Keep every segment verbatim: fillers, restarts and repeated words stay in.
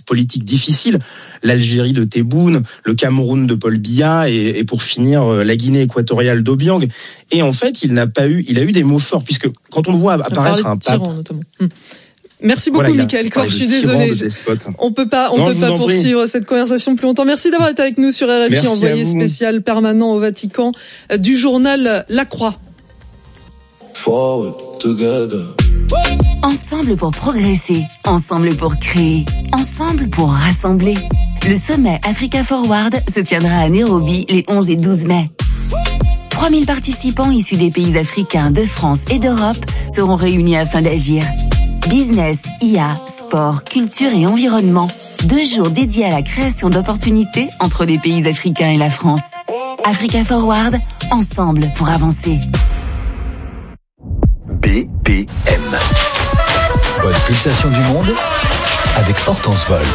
contextes politiques difficiles, l'Algérie de Tebboune, le Cameroun de Paul Biya et, et pour finir la Guinée équatoriale d'Obiang. Et en fait, il n'a pas eu, il a eu des mots forts puisque quand on voit apparaître un pape, tyran, notamment. Hum. Merci beaucoup, voilà, Michael Koch. Je suis désolée. On peut pas, on non, peut pas poursuivre prie. cette conversation plus longtemps. Merci d'avoir été avec nous sur R F I, Merci envoyé spécial permanent au Vatican du journal La Croix. Forward together. Ensemble pour progresser, ensemble pour créer, ensemble pour rassembler. Le sommet Africa Forward se tiendra à Nairobi les onze et douze mai. trois mille participants issus des pays africains, de France et d'Europe seront réunis afin d'agir. Business, I A, sport, culture et environnement. Deux jours dédiés à la création d'opportunités entre les pays africains et la France. Africa Forward, ensemble pour avancer. B P M. Bonne pulsation du monde avec Hortense Vol.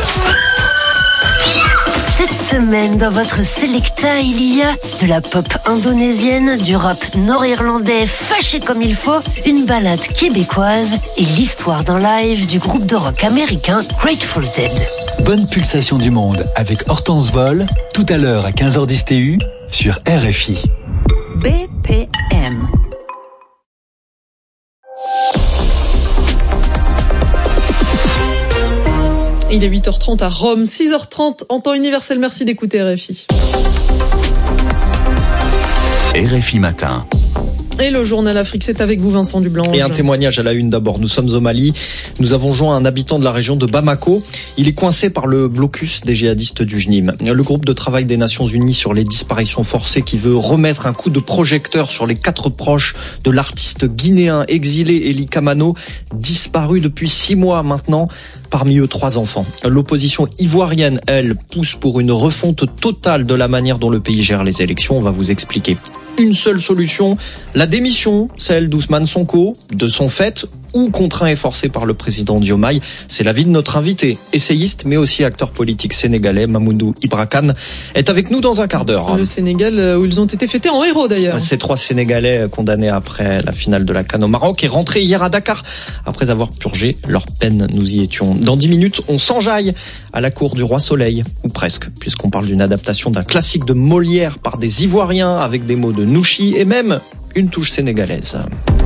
Cette semaine, dans votre Selecta, il y a de la pop indonésienne, du rap nord-irlandais fâché comme il faut, une balade québécoise et l'histoire d'un live du groupe de rock américain Grateful Dead. Bonne pulsation du monde avec Hortense Vol, tout à l'heure à quinze heures dix T U sur R F I. B P M. Il est huit heures trente à Rome, six heures trente en temps universel. Merci d'écouter R F I. R F I Matin. Et le journal Afrique, c'est avec vous Vincent Dublanche. Et un témoignage à la une d'abord. Nous sommes au Mali. Nous avons joint un habitant de la région de Bamako. Il est coincé par le blocus des djihadistes du J N I M. Le groupe de travail des Nations Unies sur les disparitions forcées qui veut remettre un coup de projecteur sur les quatre proches de l'artiste guinéen exilé Eli Kamano, disparu depuis six mois maintenant. Parmi eux, trois enfants. L'opposition ivoirienne, elle, pousse pour une refonte totale de la manière dont le pays gère les élections. On va vous expliquer. Une seule solution, la démission, celle d'Ousmane Sonko, de son fait ou contraint et forcé par le président Diomaye. C'est l'avis de notre invité, essayiste mais aussi acteur politique sénégalais, Mamoudou Ibra Kane, est avec nous dans un quart d'heure. Le Sénégal où ils ont été fêtés en héros d'ailleurs. Ces trois Sénégalais condamnés après la finale de la CAN au Maroc et rentrés hier à Dakar après avoir purgé leur peine. Nous y étions. Dans dix minutes, on s'enjaille à la cour du Roi Soleil, ou presque, puisqu'on parle d'une adaptation d'un classique de Molière par des Ivoiriens avec des mots de Nouchi et même une touche sénégalaise.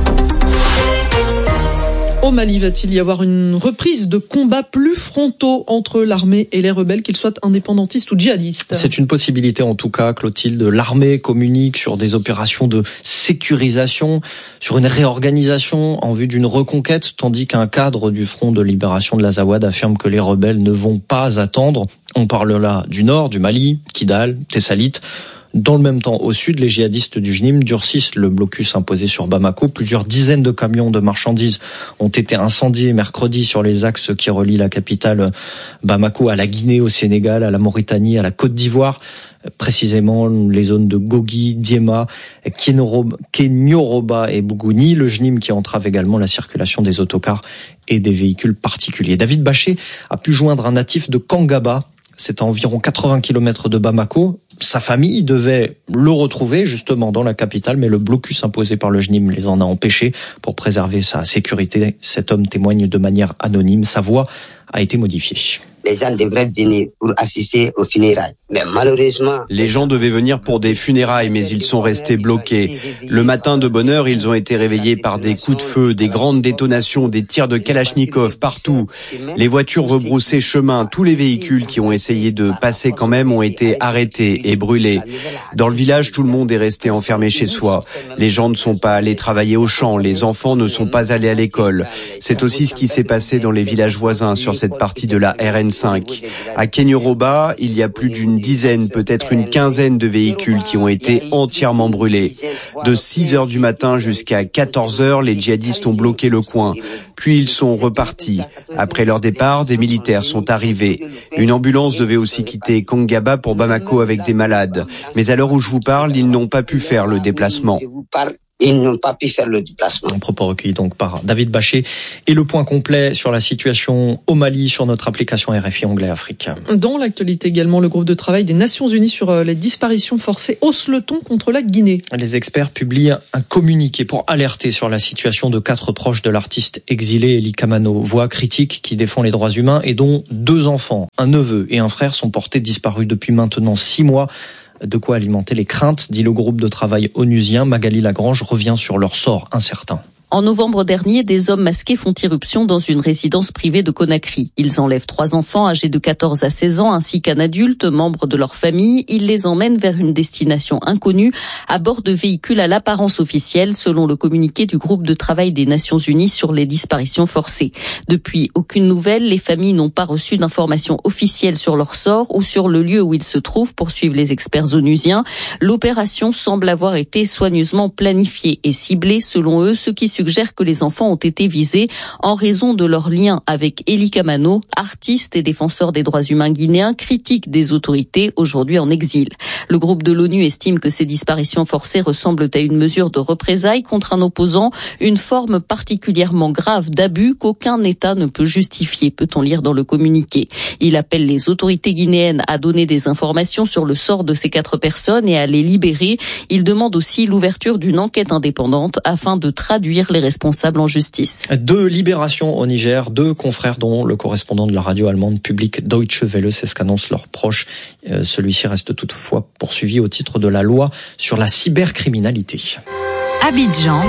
Au Mali, va-t-il y avoir une reprise de combats plus frontaux entre l'armée et les rebelles, qu'ils soient indépendantistes ou djihadistes? C'est une possibilité en tout cas, Clotilde. L'armée communique sur des opérations de sécurisation, sur une réorganisation en vue d'une reconquête, tandis qu'un cadre du Front de libération de l'Azawad affirme que les rebelles ne vont pas attendre. On parle là du nord, du Mali, Kidal, Tessalit. Dans le même temps, au sud, les djihadistes du J N I M durcissent le blocus imposé sur Bamako. Plusieurs dizaines de camions de marchandises ont été incendiés mercredi sur les axes qui relient la capitale Bamako à la Guinée, au Sénégal, à la Mauritanie, à la Côte d'Ivoire. Précisément les zones de Gogi, Diema, Kenyoroba et Bougouni. Le J N I M qui entrave également la circulation des autocars et des véhicules particuliers. David Bachet a pu joindre un natif de Kangaba. C'est à environ quatre-vingts kilomètres de Bamako. Sa famille devait le retrouver justement dans la capitale, mais le blocus imposé par le J N I M les en a empêchés. Pour préserver sa sécurité, cet homme témoigne de manière anonyme. Sa voix a été modifiée. Les gens devraient venir pour assister aux funérailles. Mais malheureusement... Les gens devaient venir pour des funérailles, mais ils sont restés bloqués. Le matin de bonne heure, ils ont été réveillés par des coups de feu, des grandes détonations, des tirs de Kalachnikov partout. Les voitures rebroussaient chemin. Tous les véhicules qui ont essayé de passer quand même ont été arrêtés et brûlés. Dans le village, tout le monde est resté enfermé chez soi. Les gens ne sont pas allés travailler au champ. Les enfants ne sont pas allés à l'école. C'est aussi ce qui s'est passé dans les villages voisins sur cette partie de la R N cinq. À Kenyoroba, il y a plus d'une dizaine, peut-être une quinzaine de véhicules qui ont été entièrement brûlés. De six heures du matin jusqu'à quatorze heures, les djihadistes ont bloqué le coin. Puis ils sont repartis. Après leur départ, des militaires sont arrivés. Une ambulance devait aussi quitter Kongaba pour Bamako avec des malades. Mais à l'heure où je vous parle, ils n'ont pas pu faire le déplacement. Ils n'ont pas pu faire le déplacement. Un propos recueilli donc par David Bachet. Et le point complet sur la situation au Mali sur notre application R F I Anglais Afrique. Dans l'actualité également, le groupe de travail des Nations Unies sur les disparitions forcées hausse le ton contre la Guinée. Les experts publient un communiqué pour alerter sur la situation de quatre proches de l'artiste exilé Elie Kamano. Voix critique qui défend les droits humains et dont deux enfants, un neveu et un frère sont portés disparus depuis maintenant six mois. De quoi alimenter les craintes, dit le groupe de travail onusien. Magali Lagrange revient sur leur sort incertain. En novembre dernier, des hommes masqués font irruption dans une résidence privée de Conakry. Ils enlèvent trois enfants âgés de quatorze à seize ans ainsi qu'un adulte, membre de leur famille. Ils les emmènent vers une destination inconnue à bord de véhicules à l'apparence officielle, selon le communiqué du groupe de travail des Nations Unies sur les disparitions forcées. Depuis, aucune nouvelle. Les familles n'ont pas reçu d'informations officielles sur leur sort ou sur le lieu où ils se trouvent, poursuivent les experts onusiens. L'opération semble avoir été soigneusement planifiée et ciblée, selon eux, ce qui suggère que les enfants ont été visés en raison de leur lien avec Elie Kamano, artiste et défenseur des droits humains guinéen, critique des autorités aujourd'hui en exil. Le groupe de l'ONU estime que ces disparitions forcées ressemblent à une mesure de représailles contre un opposant, une forme particulièrement grave d'abus qu'aucun État ne peut justifier, peut-on lire dans le communiqué. Il appelle les autorités guinéennes à donner des informations sur le sort de ces quatre personnes et à les libérer. Il demande aussi l'ouverture d'une enquête indépendante afin de traduire les responsables en justice. Deux libérations au Niger, deux confrères dont le correspondant de la radio allemande publique Deutsche Welle, c'est ce qu'annoncent leurs proches. Euh, celui-ci reste toutefois poursuivi au titre de la loi sur la cybercriminalité. Abidjan,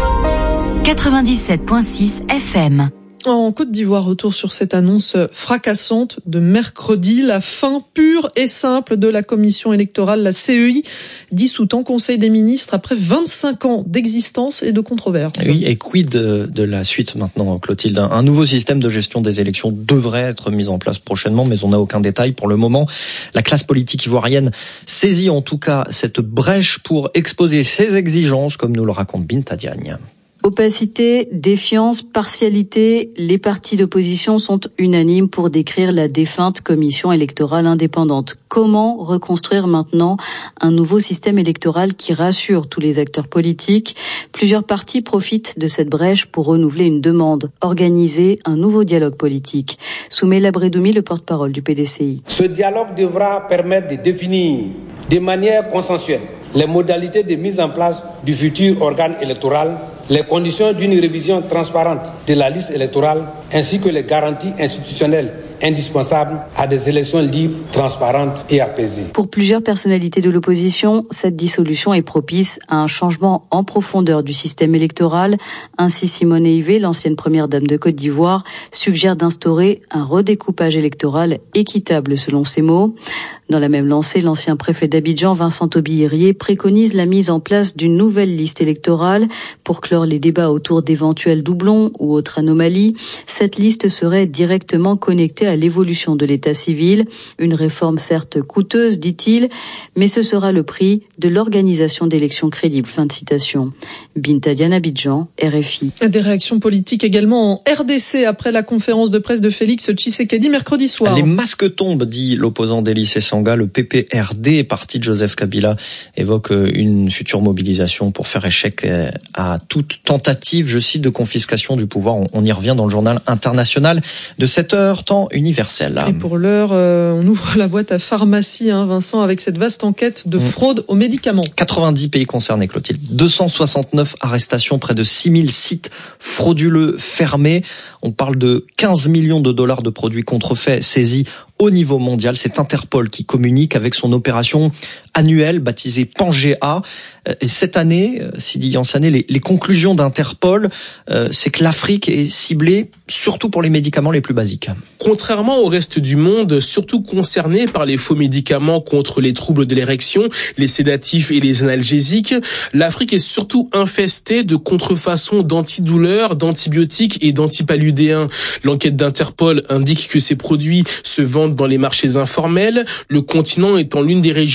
quatre-vingt-dix-sept virgule six F M. En Côte d'Ivoire, retour sur cette annonce fracassante de mercredi, la fin pure et simple de la commission électorale, la C E I, dissoute en Conseil des ministres après vingt-cinq ans d'existence et de controverses. Oui, et quid de, de la suite maintenant, Clotilde? Un nouveau système de gestion des élections devrait être mis en place prochainement, mais on n'a aucun détail pour le moment. La classe politique ivoirienne saisit en tout cas cette brèche pour exposer ses exigences, comme nous le raconte Binta Diagne. Opacité, défiance, partialité, les partis d'opposition sont unanimes pour décrire la défunte commission électorale indépendante. Comment reconstruire maintenant un nouveau système électoral qui rassure tous les acteurs politiques? Plusieurs partis profitent de cette brèche pour renouveler une demande, organiser un nouveau dialogue politique. Soumaïla Bredoumi, le porte-parole du P D C I. Ce dialogue devra permettre de définir de manière consensuelle les modalités de mise en place du futur organe électoral, les conditions d'une révision transparente de la liste électorale ainsi que les garanties institutionnelles indispensables à des élections libres, transparentes et apaisées. Pour plusieurs personnalités de l'opposition, cette dissolution est propice à un changement en profondeur du système électoral. Ainsi, Simone Veil, l'ancienne première dame de Côte d'Ivoire, suggère d'instaurer un redécoupage électoral équitable selon ses mots. Dans la même lancée, l'ancien préfet d'Abidjan, Vincent Aubillerier, préconise la mise en place d'une nouvelle liste électorale pour clore les débats autour d'éventuels doublons ou autres anomalies. Cette liste serait directement connectée à l'évolution de l'état civil. Une réforme certes coûteuse, dit-il, mais ce sera le prix de l'organisation d'élections crédibles. Fin de citation. Binta Diagne, Abidjan, R F I. Des réactions politiques également en R D C après la conférence de presse de Félix Tshisekedi mercredi soir. Les masques tombent, dit l'opposant d'Elie Sessanga. Le P P R D, parti de Joseph Kabila, évoque une future mobilisation pour faire échec à toute tentative, je cite, de confiscation du pouvoir. On y revient dans le journal international de sept heures, temps universel. Et pour l'heure, euh, on ouvre la boîte à pharmacie, hein, Vincent, avec cette vaste enquête de fraude aux médicaments. quatre-vingt-dix pays concernés, Clotilde. deux cent soixante-neuf arrestations, près de six mille sites frauduleux fermés. On parle de quinze millions de dollars de produits contrefaits saisis au niveau mondial. C'est Interpol qui communique avec son opération annuelle baptisée Pangea. Cette année, Sidi Yansané, les, les conclusions d'Interpol, euh, c'est que l'Afrique est ciblée surtout pour les médicaments les plus basiques. Contrairement au reste du monde, surtout concerné par les faux médicaments contre les troubles de l'érection, les sédatifs et les analgésiques, l'Afrique est surtout infestée de contrefaçons d'antidouleurs, d'antibiotiques et d'antipaludéens. L'enquête d'Interpol indique que ces produits se vendent dans les marchés informels, le continent étant l'une des régions du monde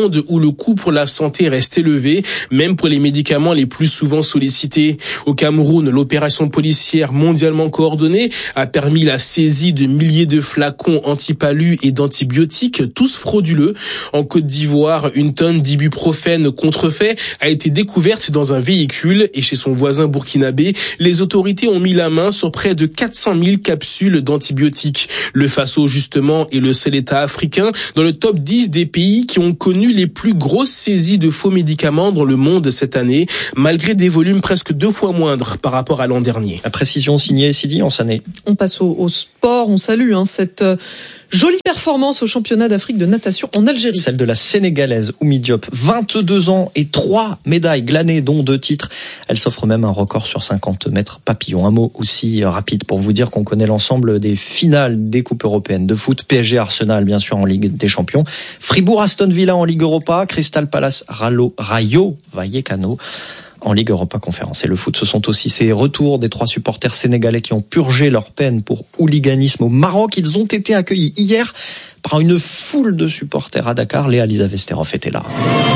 monde où le coût pour la santé reste élevé, même pour les médicaments les plus souvent sollicités. Au Cameroun, l'opération policière mondialement coordonnée a permis la saisie de milliers de flacons antipalus et d'antibiotiques, tous frauduleux. En Côte d'Ivoire, une tonne d'ibuprofène contrefait a été découverte dans un véhicule et chez son voisin burkinabé, les autorités ont mis la main sur près de quatre cent mille capsules d'antibiotiques. Le Faso, justement, est le seul État africain dans le top dix des pays qui ont connu les plus grosses saisies de faux médicaments dans le monde cette année, malgré des volumes presque deux fois moindres par rapport à l'an dernier. La précision signée Sidi en Sané. On passe au, au sport, on salue hein, cette euh, jolie performance au championnat d'Afrique de natation en Algérie. Celle de la Sénégalaise Oumy Diop, vingt-deux ans et trois médailles glanées, dont deux titres. Elle s'offre même un record sur cinquante mètres papillon. Un mot aussi rapide pour vous dire qu'on connaît l'ensemble des finales des Coupes européennes de foot. P S G Arsenal, bien sûr, en Ligue des Champions. Fribourg Aston Villa en Ligue Europa. Crystal Palace Ralo, Rayo Vallecano en Ligue Europa Conférence. Et le foot, ce sont aussi ces retours des trois supporters sénégalais qui ont purgé leur peine pour hooliganisme au Maroc. Ils ont été accueillis hier par une foule de supporters à Dakar. Léa Lisa Vesterov était là.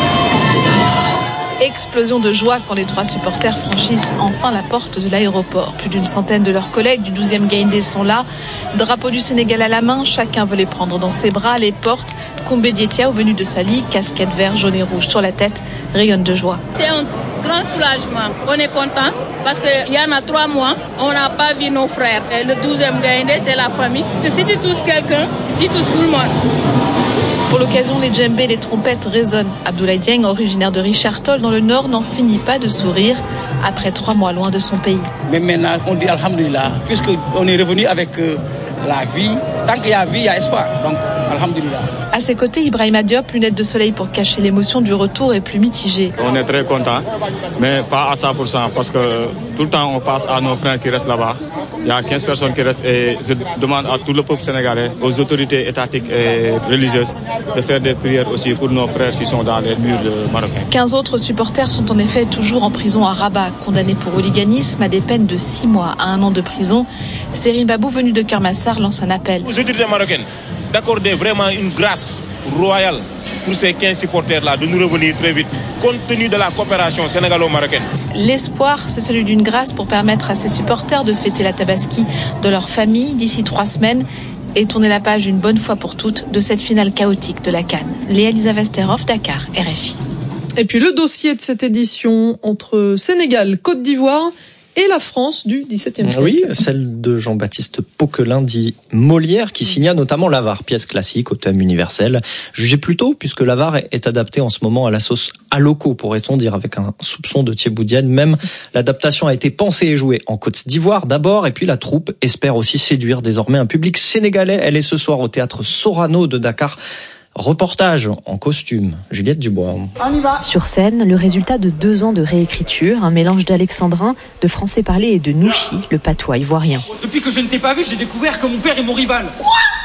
Explosion de joie quand les trois supporters franchissent enfin la porte de l'aéroport. Plus d'une centaine de leurs collègues du douzième Gaïndé sont là. Drapeau du Sénégal à la main, chacun veut les prendre dans ses bras. Les portes, Koumbé Diétia, venu de Sali, casquette vert, jaune et rouge sur la tête, rayonne de joie. C'est un grand soulagement. On est content parce qu'il y en a trois mois, on n'a pas vu nos frères. Et le douzième Gaïndé, c'est la famille. Que si tu touches quelqu'un, tu touches tout le monde. Pour l'occasion, les djembés et les trompettes résonnent. Abdoulaye Dieng, originaire de Richard Toll dans le Nord, n'en finit pas de sourire après trois mois loin de son pays. Mais maintenant, on dit Alhamdulillah, puisqu'on est revenu avec euh, la vie. Tant qu'il y a vie, il y a espoir. Donc, Alhamdulillah. À ses côtés, Ibrahima Diop, lunettes de soleil pour cacher l'émotion du retour, est plus mitigé. On est très contents, mais pas à cent pour cent, parce que tout le temps, on passe à nos frères qui restent là-bas. Il y a quinze personnes qui restent et je demande à tout le peuple sénégalais, aux autorités étatiques et religieuses, de faire des prières aussi pour nos frères qui sont dans les murs marocains. quinze autres supporters sont en effet toujours en prison à Rabat, condamnés pour hooliganisme à des peines de six mois à un an de prison. Serine Babou, venu de Kermassar, lance un appel. Aux autorités marocaines d'accorder vraiment une grâce royale pour ces quinze supporters-là, de nous revenir très vite, compte tenu de la coopération sénégalo-marocaine. L'espoir, c'est celui d'une grâce pour permettre à ces supporters de fêter la Tabaski de leur famille d'ici trois semaines et tourner la page une bonne fois pour toutes de cette finale chaotique de la CAN. Léa Lisa Vesterov, Dakar, R F I. Et puis le dossier de cette édition entre Sénégal, Côte d'Ivoire et la France du dix-septième siècle. Oui, celle de Jean-Baptiste Poquelin dit Molière, qui signa notamment l'Avare, pièce classique au thème universel. Jugé plus tôt, puisque l'Avare est adapté en ce moment à la sauce aloco, pourrait-on dire, avec un soupçon de thieboudienne. Même l'adaptation a été pensée et jouée en Côte d'Ivoire d'abord, et puis la troupe espère aussi séduire désormais un public sénégalais. Elle est ce soir au théâtre Sorano de Dakar. Reportage en costume, Juliette Dubois. On y va. Sur scène, le résultat de deux ans de réécriture, un mélange d'alexandrin, de français parlé et de nouchi, le patois ivoirien. Depuis que je ne t'ai pas vu, j'ai découvert que mon père est mon rival. Quoi?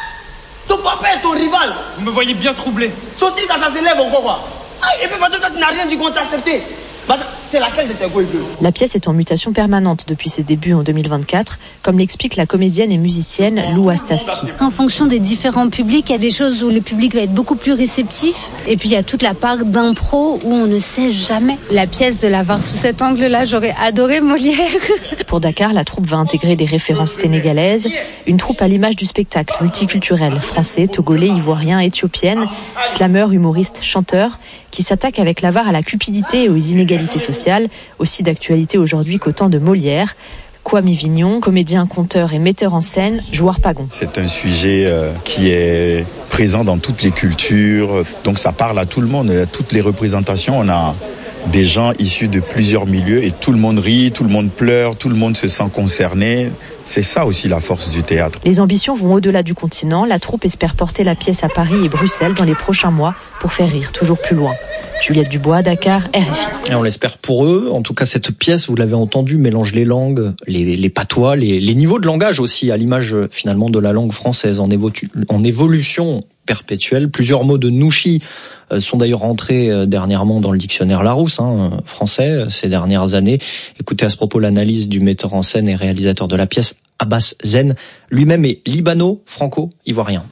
Ton papa est ton rival? Vous me voyez bien troublé. Sortir quand ça s'élève encore quoi? Ah, et puis maintenant, toi, tu n'as rien dit qu'on t'a accepté. C'est laquelle de tes couilles? La pièce est en mutation permanente depuis ses débuts en deux mille vingt-quatre, comme l'explique la comédienne et musicienne Lou Astavski. En fonction des différents publics, il y a des choses où le public va être beaucoup plus réceptif, et puis il y a toute la part d'impro où on ne sait jamais. La pièce de l'Avare sous cet angle-là, j'aurais adoré Molière. Pour Dakar, la troupe va intégrer des références sénégalaises, une troupe à l'image du spectacle, multiculturelle, français, togolais, ivoirien, éthiopienne, slameur, humoriste, chanteur, qui s'attaque avec l'Avare à la cupidité et aux inégalités sociales, aussi d'actualité aujourd'hui qu'au temps de Molière. Kwame Vignon, comédien, conteur et metteur en scène, joue Harpagon. C'est un sujet euh, qui est présent dans toutes les cultures, donc ça parle à tout le monde, à toutes les représentations. On a des gens issus de plusieurs milieux et tout le monde rit, tout le monde pleure, tout le monde se sent concerné. C'est ça aussi la force du théâtre. Les ambitions vont au-delà du continent. La troupe espère porter la pièce à Paris et Bruxelles dans les prochains mois pour faire rire toujours plus loin. Juliette Dubois, Dakar, R F I. Et on l'espère pour eux. En tout cas, cette pièce, vous l'avez entendu, mélange les langues, les, les patois, les, les niveaux de langage aussi, à l'image finalement de la langue française en, évo- en évolution perpétuelle. Plusieurs mots de nouchi sont d'ailleurs rentrés dernièrement dans le dictionnaire Larousse hein, français ces dernières années. Écoutez à ce propos l'analyse du metteur en scène et réalisateur de la pièce, Abbas Zen, lui-même est libano-franco-ivoirien.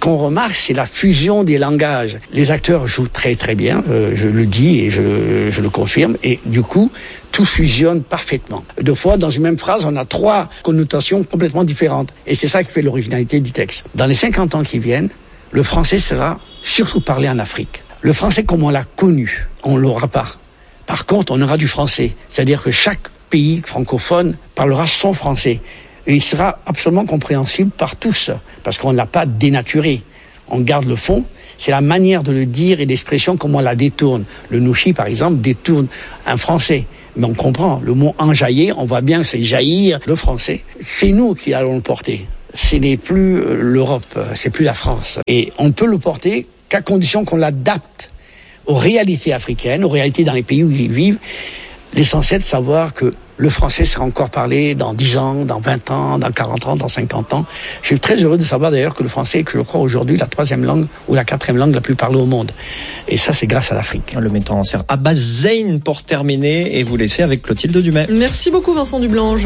qu'on remarque, c'est la fusion des langages. Les acteurs jouent très très bien, euh, je le dis et je, je le confirme, et du coup, tout fusionne parfaitement. Deux fois, dans une même phrase, on a trois connotations complètement différentes. Et c'est ça qui fait l'originalité du texte. Dans les cinquante ans qui viennent, le français sera surtout parlé en Afrique. Le français comme on l'a connu, on l'aura pas. Par contre, on aura du français. C'est-à-dire que chaque pays francophone parlera son français. Et il sera absolument compréhensible par tous, parce qu'on ne l'a pas dénaturé. On garde le fond, c'est la manière de le dire et l'expression, comment on la détourne. Le Nouchi, par exemple, détourne un français. Mais on comprend, le mot enjailler, on voit bien que c'est jaillir le français. C'est nous qui allons le porter. Ce n'est plus l'Europe, c'est plus la France. Et on peut le porter qu'à condition qu'on l'adapte aux réalités africaines, aux réalités dans les pays où ils vivent. L'essentiel de savoir que le français sera encore parlé dans dix ans, dans vingt ans, dans quarante ans, dans cinquante ans. Je suis très heureux de savoir d'ailleurs que le français est, que je crois aujourd'hui, la troisième langue ou la quatrième langue la plus parlée au monde. Et ça, c'est grâce à l'Afrique. Le mettant en serre Abbas Zein pour terminer et vous laisser avec Clotilde Dumais. Merci beaucoup Vincent Dublange.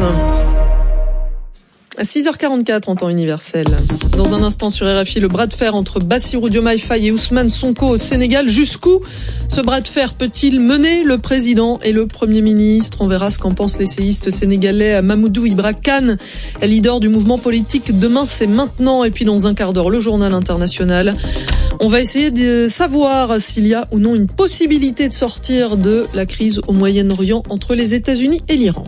À six heures quarante-quatre en temps universel. Dans un instant sur R F I, le bras de fer entre Bassirou Diomaye Faye et Ousmane Sonko au Sénégal. Jusqu'où ce bras de fer peut-il mener le président et le Premier ministre? On verra ce qu'en pense l'essayiste sénégalais Mamoudou Ibra Kane, leader du mouvement politique Demain c'est maintenant. Et puis dans un quart d'heure, le journal international. On va essayer de savoir s'il y a ou non une possibilité de sortir de la crise au Moyen-Orient entre les États-Unis et l'Iran.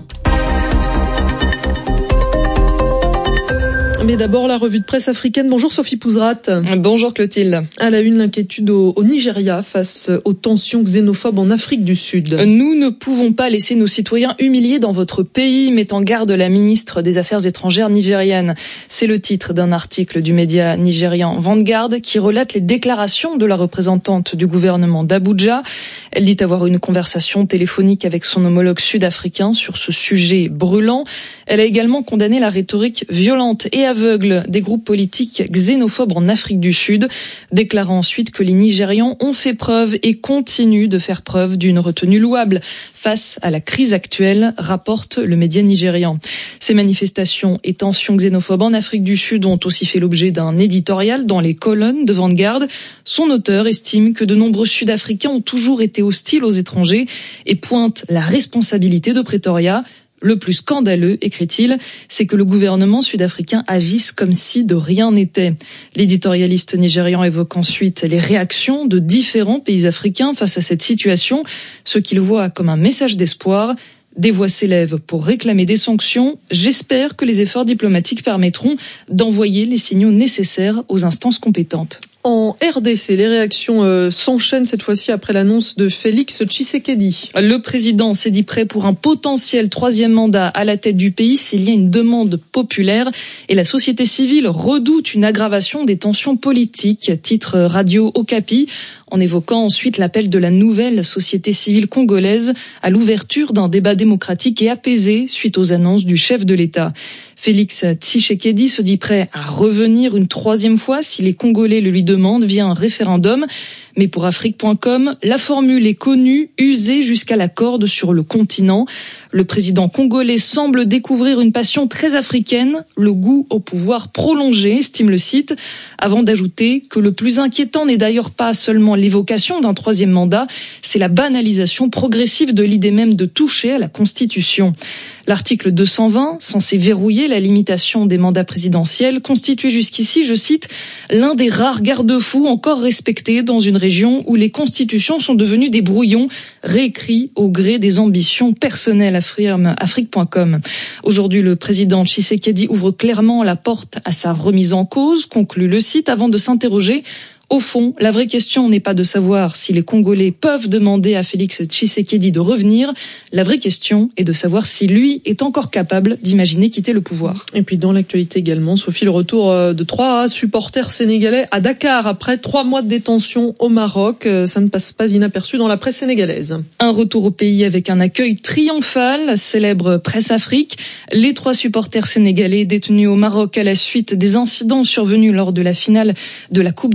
Mais d'abord, la revue de presse africaine. Bonjour Sophie Pouzrat. Bonjour Clotilde. À la une, l'inquiétude au, au Nigeria face aux tensions xénophobes en Afrique du Sud. Nous ne pouvons pas laisser nos citoyens humiliés dans votre pays, met en garde la ministre des Affaires étrangères nigériane. C'est le titre d'un article du média nigérian Vanguard qui relate les déclarations de la représentante du gouvernement d'Abuja. Elle dit avoir une conversation téléphonique avec son homologue sud-africain sur ce sujet brûlant. Elle a également condamné la rhétorique violente et aveugle des groupes politiques xénophobes en Afrique du Sud, déclarant ensuite que les Nigérians ont fait preuve et continuent de faire preuve d'une retenue louable face à la crise actuelle, rapporte le média nigérian. Ces manifestations et tensions xénophobes en Afrique du Sud ont aussi fait l'objet d'un éditorial dans les colonnes de Vanguard. Son auteur estime que de nombreux Sud-Africains ont toujours été hostiles aux étrangers et pointe la responsabilité de Pretoria. Le plus scandaleux, écrit-il, c'est que le gouvernement sud-africain agisse comme si de rien n'était. L'éditorialiste nigérian évoque ensuite les réactions de différents pays africains face à cette situation, ce qu'il voit comme un message d'espoir. Des voix s'élèvent pour réclamer des sanctions. J'espère que les efforts diplomatiques permettront d'envoyer les signaux nécessaires aux instances compétentes. En R D C, les réactions euh, s'enchaînent cette fois-ci après l'annonce de Félix Tshisekedi. Le président s'est dit prêt pour un potentiel troisième mandat à la tête du pays s'il y a une demande populaire. Et la société civile redoute une aggravation des tensions politiques, titre Radio Okapi, en évoquant ensuite l'appel de la nouvelle société civile congolaise à l'ouverture d'un débat démocratique et apaisé suite aux annonces du chef de l'État. Félix Tshisekedi se dit prêt à revenir une troisième fois si les Congolais le lui demandent via un référendum. Mais pour Afrique point com, la formule est connue, usée jusqu'à la corde sur le continent. Le président congolais semble découvrir une passion très africaine, le goût au pouvoir prolongé, estime le site, avant d'ajouter que le plus inquiétant n'est d'ailleurs pas seulement l'évocation d'un troisième mandat, c'est la banalisation progressive de l'idée même de toucher à la Constitution. L'article deux cent vingt, censé verrouiller la limitation des mandats présidentiels, constituait jusqu'ici, je cite, l'un des rares garde-fous encore respectés dans une région où les constitutions sont devenues des brouillons réécrits au gré des ambitions personnelles, affirme Afrique point com. Aujourd'hui, le président Tshisekedi ouvre clairement la porte à sa remise en cause, conclut le site, avant de s'interroger. Au fond, la vraie question n'est pas de savoir si les Congolais peuvent demander à Félix Tshisekedi de revenir. La vraie question est de savoir si lui est encore capable d'imaginer quitter le pouvoir. Et puis dans l'actualité également, Sophie, le retour de trois supporters sénégalais à Dakar après trois mois de détention au Maroc. Ça ne passe pas inaperçu dans la presse sénégalaise. Un retour au pays avec un accueil triomphal, célèbre Presse Afrique. Les trois supporters sénégalais détenus au Maroc à la suite des incidents survenus lors de la finale de la Coupe d'Afrique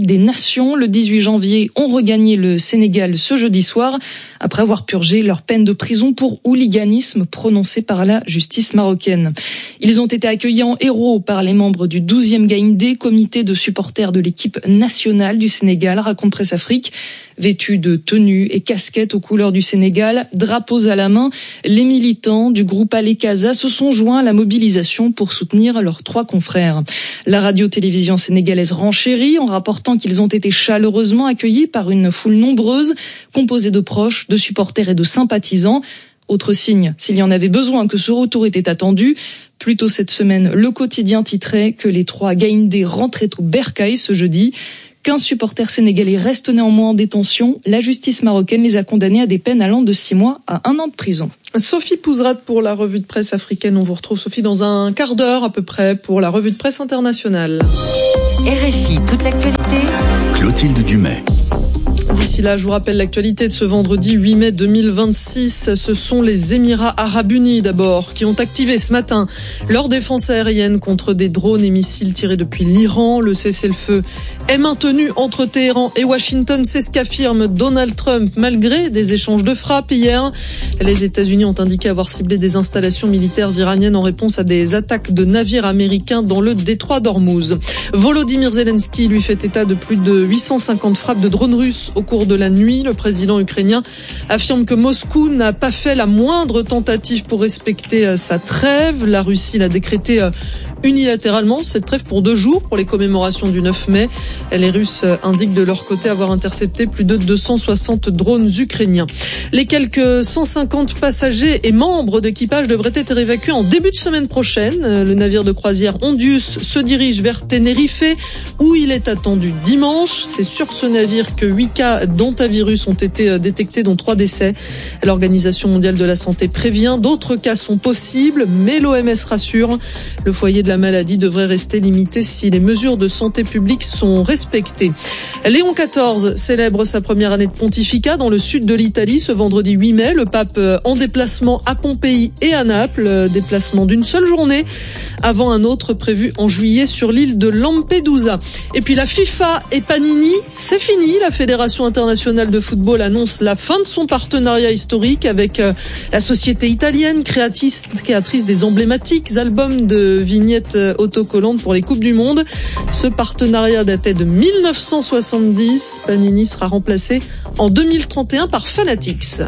des Nations. Le dix-huit janvier, ont regagné le Sénégal ce jeudi soir après avoir purgé leur peine de prison pour hooliganisme prononcée par la justice marocaine. Ils ont été accueillis en héros par les membres du douzième Gaïndé, comité de supporters de l'équipe nationale du Sénégal, raconte Presse Afrique. Vêtus de tenues et casquettes aux couleurs du Sénégal, drapeaux à la main, les militants du groupe Alekaza se sont joints à la mobilisation pour soutenir leurs trois confrères. La radio-télévision sénégalaise renchérit en rapportant qu'ils ont été chaleureusement accueillis par une foule nombreuse, composée de proches, de supporters et de sympathisants. Autre signe, s'il y en avait besoin, que ce retour était attendu. Plus tôt cette semaine, le quotidien titrait que les trois Gaïndés rentraient au Bercail ce jeudi. quinze supporters sénégalais restent néanmoins en détention. La justice marocaine les a condamnés à des peines allant de six mois à un an de prison. Sophie Pouzerade pour la revue de presse africaine. On vous retrouve, Sophie, dans un quart d'heure à peu près pour la revue de presse internationale. R F I, toute l'actualité. Clotilde Dumais. D'ici là, je vous rappelle l'actualité de ce vendredi huit mai deux mille vingt-six. Ce sont les Émirats Arabes Unis d'abord qui ont activé ce matin leur défense aérienne contre des drones et missiles tirés depuis l'Iran. Le cessez-le-feu est maintenu entre Téhéran et Washington. C'est ce qu'affirme Donald Trump malgré des échanges de frappes hier. Les États-Unis ont indiqué avoir ciblé des installations militaires iraniennes en réponse à des attaques de navires américains dans le détroit d'Ormuz. Volodymyr Zelensky lui fait état de plus de huit cent cinquante frappes de drones russes au cours de la nuit. Le président ukrainien affirme que Moscou n'a pas fait la moindre tentative pour respecter sa trêve. La Russie l'a décrétée unilatéralement, cette trêve pour deux jours pour les commémorations du neuf mai. Les Russes indiquent de leur côté avoir intercepté plus de deux cent soixante drones ukrainiens. Les quelques cent cinquante passagers et membres d'équipage devraient être évacués en début de semaine prochaine. Le navire de croisière Ondius se dirige vers Tenerife où il est attendu dimanche. C'est sur ce navire que huit cas d'hantavirus ont été détectés, dont trois décès. L'Organisation mondiale de la santé prévient, d'autres cas sont possibles, mais l'O M S rassure. Le foyer de la maladie devrait rester limité si les mesures de santé publique sont respectées. Léon quatorze célèbre sa première année de pontificat dans le sud de l'Italie ce vendredi huit mai. Le pape en déplacement à Pompéi et à Naples, déplacement d'une seule journée avant un autre prévu en juillet sur l'île de Lampedusa. Et puis la FIFA et Panini, c'est fini. La Fédération internationale de football annonce la fin de son partenariat historique avec la société italienne créatrice, créatrice des emblématiques albums de vignettes autocollantes pour les Coupes du Monde. Ce partenariat datait de mille neuf cent soixante-dix. Panini sera remplacé en deux mille trente et un par Fanatics.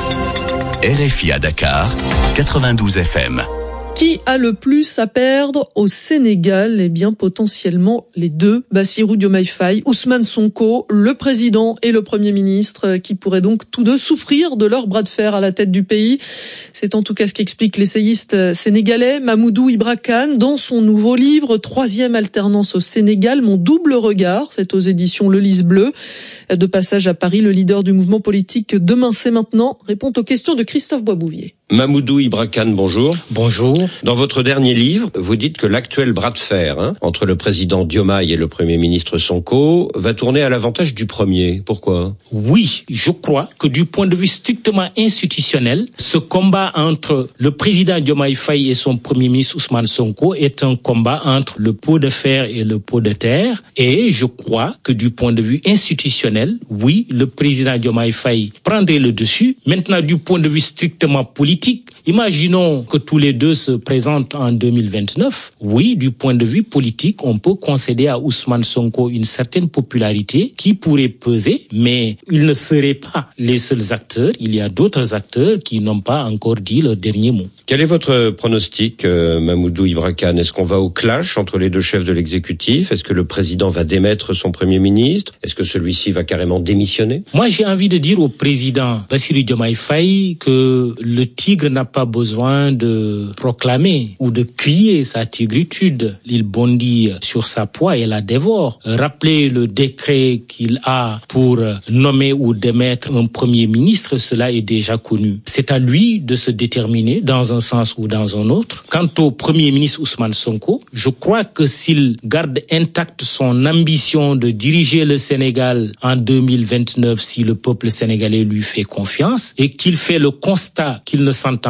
R F I à Dakar, quatre-vingt-douze F M. Qui a le plus à perdre au Sénégal? Eh bien, potentiellement les deux. Bassirou Diomaye Faye, Ousmane Sonko, le président et le premier ministre, qui pourraient donc tous deux souffrir de leur bras de fer à la tête du pays. C'est en tout cas ce qu'explique l'essayiste sénégalais Mamoudou Ibra Kane dans son nouveau livre Troisième alternance au Sénégal, mon double regard. C'est aux éditions Le Lys Bleu. De passage à Paris, le leader du mouvement politique Demain c'est maintenant répond aux questions de Christophe Boisbouvier. Mamoudou Ibra Kane, bonjour. Bonjour. Dans votre dernier livre, vous dites que l'actuel bras de fer hein, entre le président Diomaye et le Premier ministre Sonko va tourner à l'avantage du premier. Pourquoi ? Oui, je crois que du point de vue strictement institutionnel, ce combat entre le président Diomaye Faye et son Premier ministre Ousmane Sonko est un combat entre le pot de fer et le pot de terre. Et je crois que du point de vue institutionnel, oui, le président Diomaye Faye prendrait le dessus. Maintenant, du point de vue strictement politique, imaginons que tous les deux se présentent en deux mille vingt-neuf. Oui, du point de vue politique, on peut concéder à Ousmane Sonko une certaine popularité qui pourrait peser, mais ils ne seraient pas les seuls acteurs. Il y a d'autres acteurs qui n'ont pas encore dit leur dernier mot. Quel est votre pronostic, euh, Mamoudou Ibra Kane ? Est-ce qu'on va au clash entre les deux chefs de l'exécutif ? Est-ce que le président va démettre son Premier ministre ? Est-ce que celui-ci va carrément démissionner ? Moi, j'ai envie de dire au président Bassirou Diomaye Faye que le tigre n'a pas besoin de proclamer ou de crier sa tigritude. Il bondit sur sa proie et la dévore. Rappelez le décret qu'il a pour nommer ou démettre un Premier ministre, cela est déjà connu. C'est à lui de se déterminer dans un sens ou dans un autre. Quant au Premier ministre Ousmane Sonko, je crois que s'il garde intacte son ambition de diriger le Sénégal en deux mille vingt-neuf, si le peuple sénégalais lui fait confiance, et qu'il fait le constat qu'il ne s'entend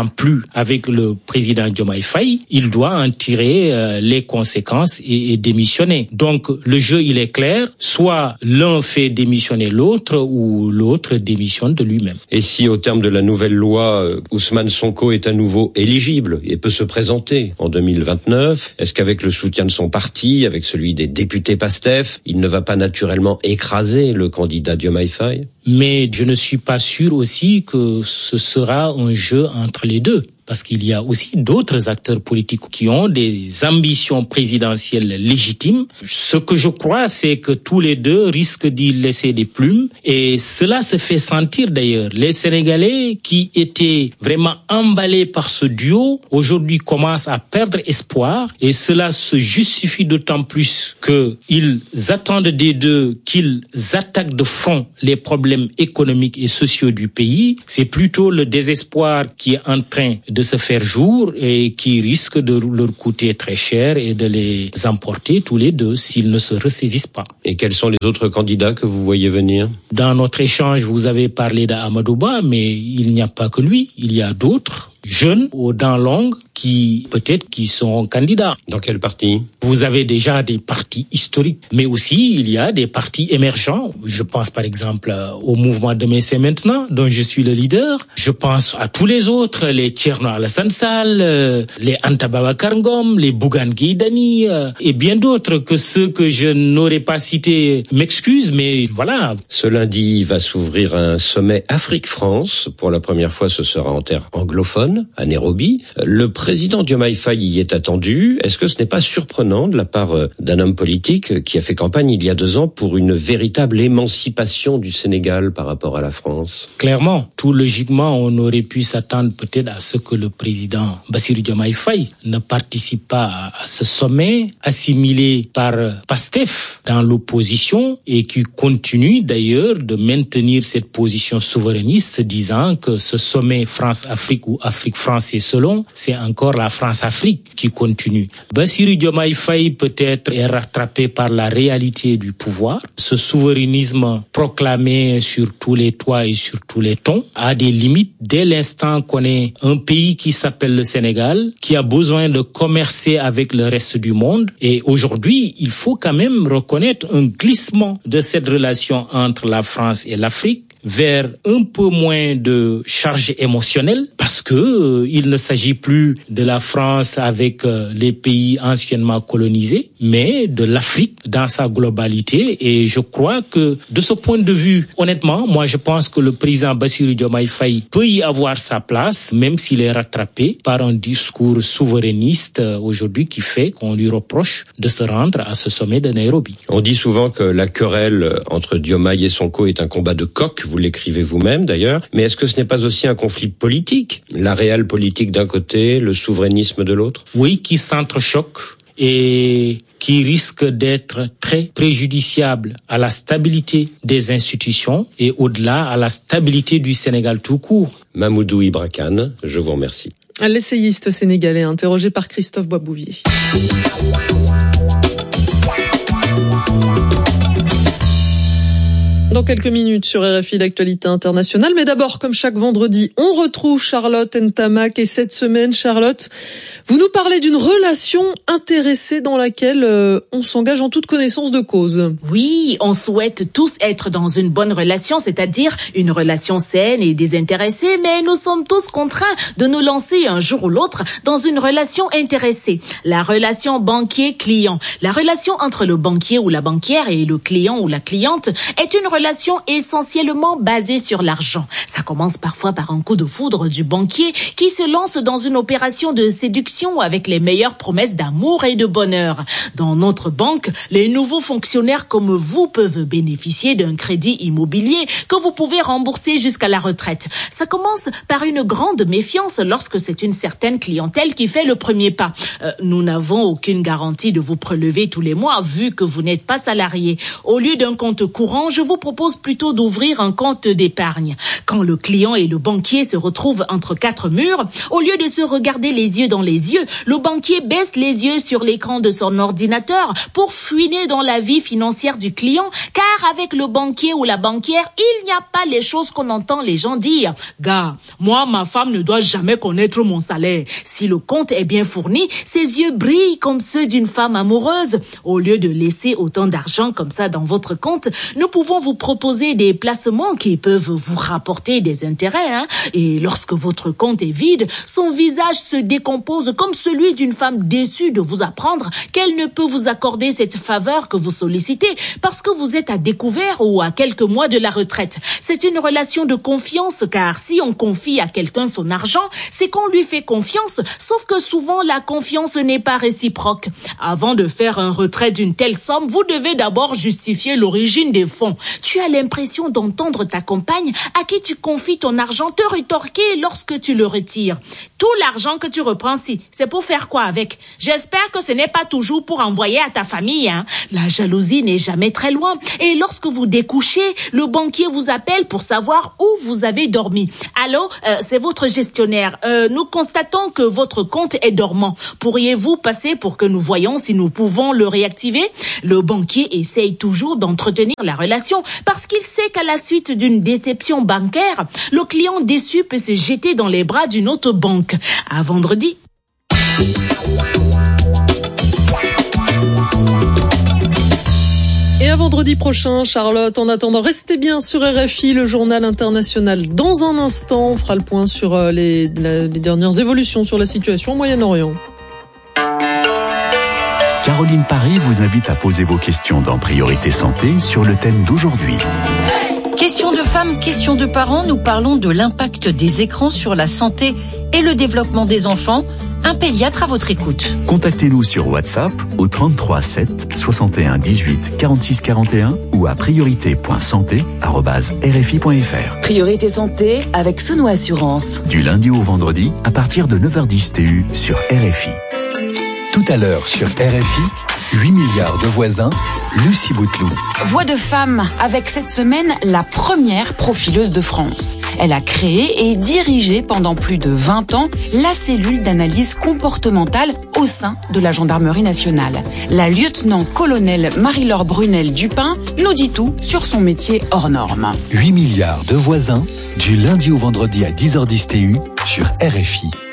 plus avec le président Diomaye Faye, il doit en tirer euh, les conséquences et, et démissionner. Donc le jeu il est clair, soit l'un fait démissionner l'autre ou l'autre démissionne de lui-même. Et si au terme de la nouvelle loi, euh, Ousmane Sonko est à nouveau éligible et peut se présenter en deux mille vingt-neuf, est-ce qu'avec le soutien de son parti, avec celui des députés PASTEF, il ne va pas naturellement écraser le candidat Diomaye Faye ? Mais je ne suis pas sûr aussi que ce sera un jeu entre les deux. Parce qu'il y a aussi d'autres acteurs politiques qui ont des ambitions présidentielles légitimes. Ce que je crois, c'est que tous les deux risquent d'y laisser des plumes. Et cela se fait sentir d'ailleurs. Les Sénégalais qui étaient vraiment emballés par ce duo, aujourd'hui commencent à perdre espoir. Et cela se justifie d'autant plus qu'ils attendent des deux qu'ils attaquent de front les problèmes économiques et sociaux du pays. C'est plutôt le désespoir qui est en train de de se faire jour et qui risque de leur coûter très cher et de les emporter tous les deux s'ils ne se ressaisissent pas. Et quels sont les autres candidats que vous voyez venir ? Dans notre échange, vous avez parlé d'Amadou Ba, mais il n'y a pas que lui, il y a d'autres jeunes aux dents longues qui peut-être qui sont candidats. Dans quel parti ? Vous avez déjà des partis historiques, mais aussi il y a des partis émergents. Je pense par exemple au mouvement Demain c'est maintenant, dont je suis le leader. Je pense à tous les autres, les Thierno Alassane Sall, les Anta Babacar Ngom, les Bougane Gueye Dany, et bien d'autres que ceux que je n'aurais pas cités m'excusent, mais voilà. Ce lundi va s'ouvrir un sommet Afrique-France. Pour la première fois, ce sera en terre anglophone, à Nairobi. Le président Diomaye Faye y est attendu. Est-ce que ce n'est pas surprenant de la part d'un homme politique qui a fait campagne il y a deux ans pour une véritable émancipation du Sénégal par rapport à la France ? Clairement, tout logiquement, on aurait pu s'attendre peut-être à ce que le président Bassirou Diomaye Faye ne participe pas à ce sommet, assimilé par PASTEF dans l'opposition et qui continue d'ailleurs de maintenir cette position souverainiste, disant que ce sommet France-Afrique ou Afrique-France et selon, c'est encore la France-Afrique qui continue. Bassirou Diomaye Faye peut-être est rattrapé par la réalité du pouvoir. Ce souverainisme proclamé sur tous les toits et sur tous les tons a des limites dès l'instant qu'on est un pays qui s'appelle le Sénégal, qui a besoin de commercer avec le reste du monde. Et aujourd'hui, il faut quand même reconnaître un glissement de cette relation entre la France et l'Afrique vers un peu moins de charge émotionnelle, parce que euh, il ne s'agit plus de la France avec euh, les pays anciennement colonisés, mais de l'Afrique dans sa globalité. Et je crois que de ce point de vue, honnêtement, moi je pense que le président Bassirou Diomaye Faye peut y avoir sa place, même s'il est rattrapé par un discours souverainiste euh, aujourd'hui qui fait qu'on lui reproche de se rendre à ce sommet de Nairobi. On dit souvent que la querelle entre Diomaye et Sonko est un combat de coq. Vous l'écrivez vous-même d'ailleurs, mais est-ce que ce n'est pas aussi un conflit politique ? La réelle politique d'un côté, le souverainisme de l'autre ? Oui, qui s'entrechoquent et qui risque d'être très préjudiciable à la stabilité des institutions et au-delà à la stabilité du Sénégal tout court. Mamoudou Ibra Kane, je vous remercie. L'essayiste sénégalais interrogé par Christophe Boisbouvier. Dans quelques minutes sur R F I, l'actualité internationale. Mais d'abord, comme chaque vendredi, on retrouve Charlotte Ntamak. Et cette semaine, Charlotte, vous nous parlez d'une relation intéressée dans laquelle euh, on s'engage en toute connaissance de cause. Oui, on souhaite tous être dans une bonne relation, c'est-à-dire une relation saine et désintéressée, mais nous sommes tous contraints de nous lancer un jour ou l'autre dans une relation intéressée. La relation banquier-client. La relation entre le banquier ou la banquière et le client ou la cliente est une relation relation essentiellement basée sur l'argent. Ça commence parfois par un coup de foudre du banquier qui se lance dans une opération de séduction avec les meilleures promesses d'amour et de bonheur. Dans notre banque, les nouveaux fonctionnaires comme vous peuvent bénéficier d'un crédit immobilier que vous pouvez rembourser jusqu'à la retraite. Ça commence par une grande méfiance lorsque c'est une certaine clientèle qui fait le premier pas. Euh, nous n'avons aucune garantie de vous prélever tous les mois vu que vous n'êtes pas salarié. Au lieu d'un compte courant, je vous propose propose plutôt d'ouvrir un compte d'épargne. Quand le client et le banquier se retrouvent entre quatre murs, au lieu de se regarder les yeux dans les yeux, le banquier baisse les yeux sur l'écran de son ordinateur pour fouiner dans la vie financière du client, car avec le banquier ou la banquière, il n'y a pas les choses qu'on entend les gens dire. Gars, moi, ma femme ne doit jamais connaître mon salaire. Si le compte est bien fourni, ses yeux brillent comme ceux d'une femme amoureuse. Au lieu de laisser autant d'argent comme ça dans votre compte, nous pouvons vous proposer des placements qui peuvent vous rapporter des intérêts, hein. Et lorsque votre compte est vide, son visage se décompose comme celui d'une femme déçue de vous apprendre qu'elle ne peut vous accorder cette faveur que vous sollicitez parce que vous êtes à découvert ou à quelques mois de la retraite. C'est une relation de confiance, car si on confie à quelqu'un son argent, c'est qu'on lui fait confiance, sauf que souvent la confiance n'est pas réciproque. Avant de faire un retrait d'une telle somme, vous devez d'abord justifier l'origine des fonds. Tu as l'impression d'entendre ta compagne à qui tu confies ton argent te rétorquer lorsque tu le retires. Tout l'argent que tu reprends si, c'est pour faire quoi avec? J'espère que ce n'est pas toujours pour envoyer à ta famille, hein. La jalousie n'est jamais très loin. Et lorsque vous découchez, le banquier vous appelle pour savoir où vous avez dormi. Allô, euh, c'est votre gestionnaire. Euh, nous constatons que votre compte est dormant. Pourriez-vous passer pour que nous voyions si nous pouvons le réactiver? Le banquier essaye toujours d'entretenir la relation parce qu'il sait qu'à la suite d'une déception bancaire, le client déçu peut se jeter dans les bras d'une autre banque. À vendredi. Et à vendredi prochain, Charlotte. En attendant, restez bien sur R F I, le journal international. Dans un instant, on fera le point sur les, les dernières évolutions sur la situation au Moyen-Orient. Caroline Paré vous invite à poser vos questions dans Priorité Santé sur le thème d'aujourd'hui. Question de femmes, question de parents, nous parlons de l'impact des écrans sur la santé et le développement des enfants. Un pédiatre à votre écoute. Contactez-nous sur WhatsApp au trente-trois sept soixante et un dix-huit quarante-six quarante et un ou à priorité point santé arobase r f i point f r. Priorité Santé avec Sono Assurance. Du lundi au vendredi à partir de neuf heures dix T U sur R F I. Tout à l'heure sur R F I, huit milliards de voisins, Lucie Bouteloup. Voix de femme, avec cette semaine la première profileuse de France. Elle a créé et dirigé pendant plus de vingt ans la cellule d'analyse comportementale au sein de la Gendarmerie nationale. La lieutenant-colonel Marie-Laure Brunel-Dupin nous dit tout sur son métier hors norme. huit milliards de voisins, du lundi au vendredi à dix heures dix T U sur R F I.